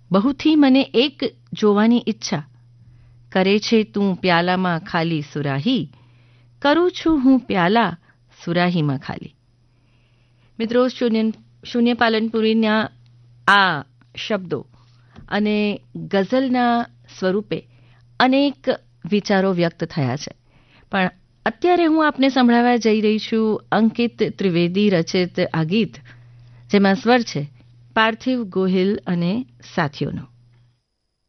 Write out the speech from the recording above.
બહુથી મને એક જોવાની ઈચ્છા, કરે છે તું પ્યાલામાં ખાલી સુરાહી, કરું છું હું પ્યાલા સુરાહીમાં ખાલી. મિત્રો, શૂન્ય પાલનપુરીના આ શબ્દો અને ગઝલના સ્વરૂપે અનેક વિચારો વ્યક્ત થયા છે, પણ અત્યારે હું આપને સંભળાવવા જઈ રહી છું અંકિત ત્રિવેદી રચિત આ ગીત, જેમાં સ્વર છે પાર્થિવ ગોહિલ અને સાથીઓનો.